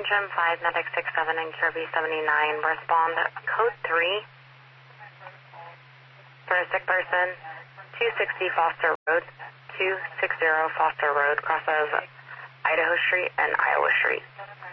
Trim 5, Medic 67, and QRV 79. Respond code 3 for a sick person, 260 Foster Road, 260 Foster Road, crosses Idaho Street and Iowa Street.